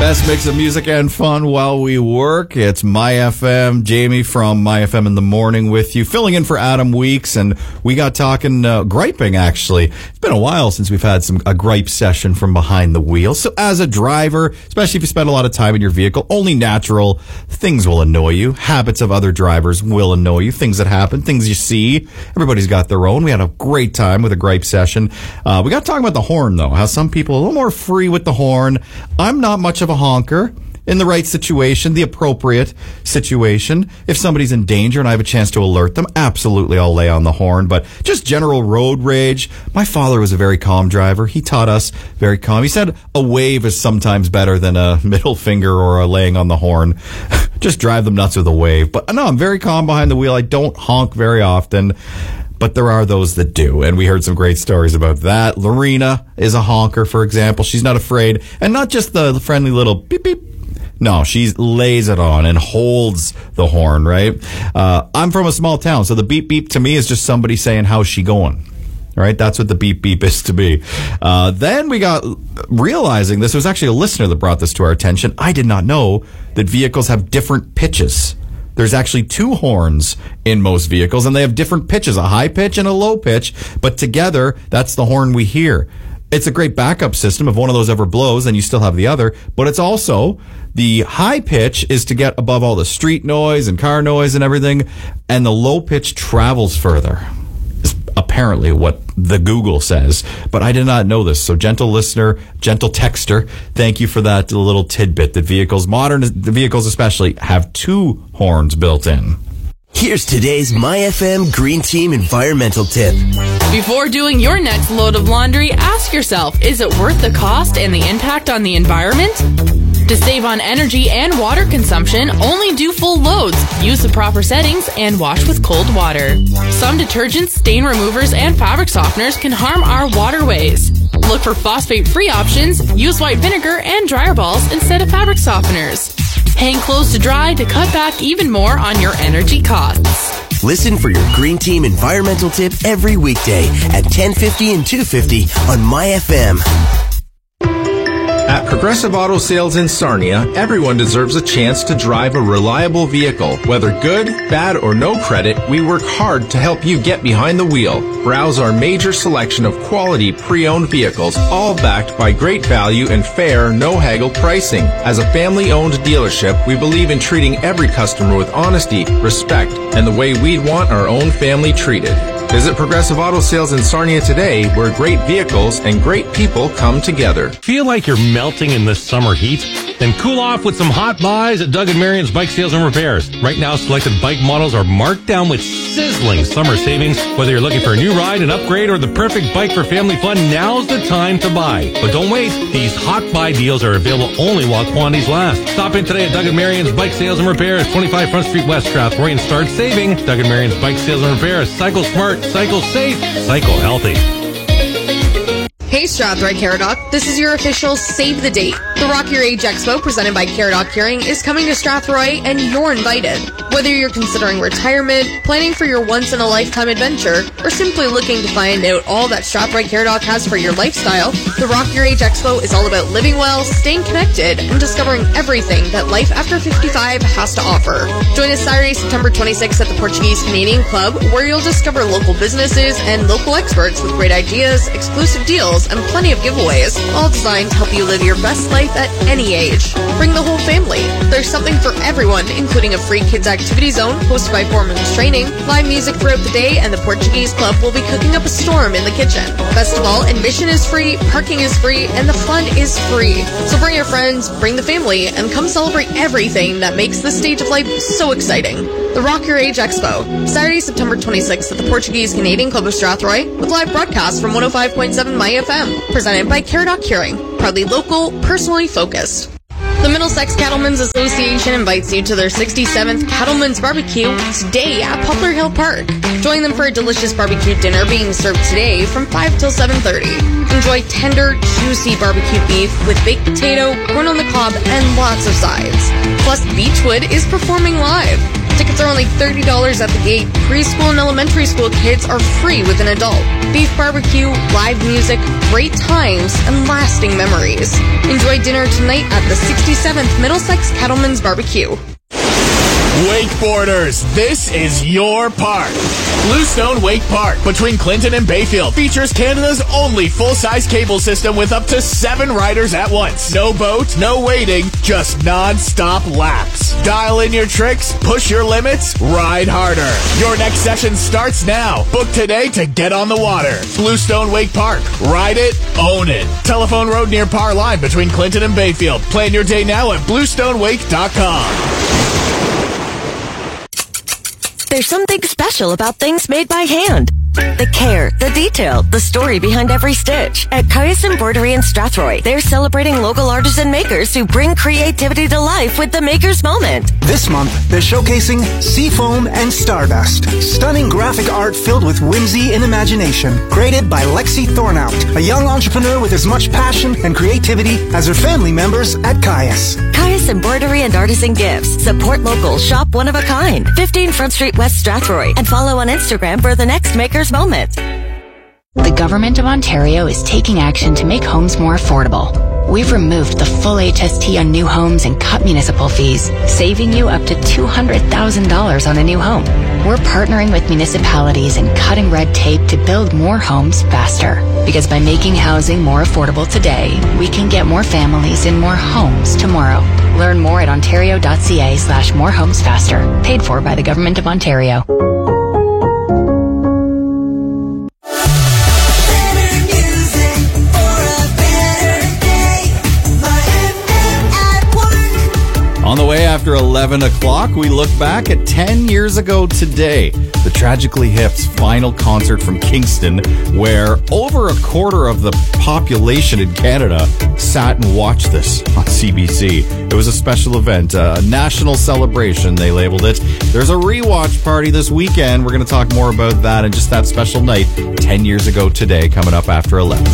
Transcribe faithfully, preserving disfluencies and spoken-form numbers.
Best mix of music and fun while we work. It's My F M. Jamie from My F M in the Morning with you, filling in for Adam Weeks, and we got talking uh, griping, actually. It's been a while since we've had some a gripe session from behind the wheel. So as a driver, especially if you spend a lot of time in your vehicle, only natural things will annoy you. Habits of other drivers will annoy you. Things that happen, things you see. Everybody's got their own. We had a great time with a gripe session. Uh, we got talking about the horn, though. How some people are a little more free with the horn. I'm not much of a honker. In the right situation, the appropriate situation. If somebody's in danger and I have a chance to alert them, absolutely I'll lay on the horn. But just general road rage. My father was a very calm driver. He taught us very calm. He said a wave is sometimes better than a middle finger or a laying on the horn. Just drive them nuts with a wave. But no, I'm very calm behind the wheel. I don't honk very often. But there are those that do, and we heard some great stories about that. Lorena is a honker, for example. She's not afraid, and not just the friendly little beep, beep. No, she lays it on and holds the horn, right? Uh, I'm from a small town, so the beep, beep to me is just somebody saying, how's she going? Right? That's what the beep, beep is to me. Uh, then we got realizing this was actually a listener that brought this to our attention. I did not know that vehicles have different pitches. There's actually two horns in most vehicles, and they have different pitches, a high pitch and a low pitch, but together, that's the horn we hear. It's a great backup system. If one of those ever blows, then you still have the other, but it's also, the high pitch is to get above all the street noise and car noise and everything, and the low pitch travels further. It's apparently what the Google says, but I did not know this. So gentle listener, gentle texter, thank you for that little tidbit that vehicles, modern vehicles especially, have two horns built in. Here's today's My F M Green Team environmental tip. Before doing your next load of laundry, ask yourself, is it worth the cost and the impact on the environment? To save on energy and water consumption, only do full loads, use the proper settings, and wash with cold water. Some detergents, stain removers, and fabric softeners can harm our waterways. Look for phosphate-free options, use white vinegar and dryer balls instead of fabric softeners. Hang clothes to dry to cut back even more on your energy costs. Listen for your Green Team environmental tip every weekday at ten fifty and two fifty on My F M. At Progressive Auto Sales in Sarnia, everyone deserves a chance to drive a reliable vehicle. Whether good, bad, or no credit, we work hard to help you get behind the wheel. Browse our major selection of quality pre-owned vehicles, all backed by great value and fair, no-haggle pricing. As a family-owned dealership, we believe in treating every customer with honesty, respect, and the way we'd want our own family treated. Visit Progressive Auto Sales in Sarnia today, where great vehicles and great people come together. Feel like you're melting in this summer heat? Then cool off with some hot buys at Doug and Marion's Bike Sales and Repairs. Right now, selected bike models are marked down with sizzling summer savings. Whether you're looking for a new ride, an upgrade, or the perfect bike for family fun, now's the time to buy. But don't wait. These hot buy deals are available only while quantities last. Stop in today at Doug and Marion's Bike Sales and Repairs, twenty-five Front Street West, Strathroy, and start saving. Doug and Marion's Bike Sales and Repairs. Cycle smart, cycle safe, cycle healthy. Hey Strathroy Caradoc, this is your official Save the Date. The Rock Your Age Expo presented by Caradoc Hearing is coming to Strathroy and you're invited. Whether you're considering retirement, planning for your once-in-a-lifetime adventure, or simply looking to find out all that Strathroy Caradoc has for your lifestyle, the Rock Your Age Expo is all about living well, staying connected, and discovering everything that life after fifty-five has to offer. Join us Saturday, September twenty-sixth at the Portuguese Canadian Club, where you'll discover local businesses and local experts with great ideas, exclusive deals, and plenty of giveaways, all designed to help you live your best life at any age. Bring the whole family. There's something for everyone, including a free kids activity zone hosted by Foreman's Training, live music throughout the day, and the Portuguese Club will be cooking up a storm in the kitchen. Best of all, admission is free, parking is free, and the fun is free. So bring your friends, bring the family, and come celebrate everything that makes this stage of life so exciting. The Rock Your Age Expo, Saturday, September twenty-sixth at the Portuguese Canadian Club of Strathroy, with live broadcast from one oh five point seven My F M, presented by Caradoc Hearing, proudly local, personally focused. The Middlesex Cattlemen's Association invites you to their sixty-seventh Cattlemen's Barbecue today at Poplar Hill Park. Join them for a delicious barbecue dinner being served today from five till seven thirty. Enjoy tender, juicy barbecue beef with baked potato, corn on the cob, and lots of sides. Plus, Beechwood is performing live. Tickets are only thirty dollars at the gate. Preschool and elementary school kids are free with an adult. Beef barbecue, live music, great times, and lasting memories. Enjoy Enjoy dinner tonight at the sixty-seventh Middlesex Cattlemen's Barbecue. Wakeboarders, this is your park. Bluestone Wake Park between Clinton and Bayfield features Canada's only full-size cable system with up to seven riders at once. No boat, no waiting, just non-stop laps. Dial in your tricks, push your limits, ride harder. Your next session starts now. Book today to get on the water. Bluestone Wake Park. Ride it, own it. Telephone Road near Par Line between Clinton and Bayfield. Plan your day now at bluestone wake dot com. There's something special about things made by hand. The care, the detail, the story behind every stitch. At Caius Embroidery in Strathroy, they're celebrating local artisan makers who bring creativity to life with the Maker's Moment. This month, they're showcasing Seafoam and Stardust. Stunning graphic art filled with whimsy and imagination. Created by Lexi Thornout, a young entrepreneur with as much passion and creativity as her family members at Caius. Caius Embroidery and Artisan Gifts. Support local, shop one of a kind. fifteen Front Street West Strathroy. And follow on Instagram for the next Maker's Moment. The Government of Ontario is taking action to make homes more affordable. We've removed the full H S T on new homes and cut municipal fees, saving you up to two hundred thousand dollars on a new home. We're partnering with municipalities and cutting red tape to build more homes faster. Because by making housing more affordable today, we can get more families in more homes tomorrow. Learn more at ontario.ca slash more homes faster. Paid for by the Government of Ontario. On the way after eleven o'clock, we look back at ten years ago today, the Tragically Hip's final concert from Kingston, where over a quarter of the population in Canada sat and watched this on C B C. It was a special event, a national celebration, they labeled it. There's a rewatch party this weekend. We're going to talk more about that and just that special night ten years ago today, coming up after eleven.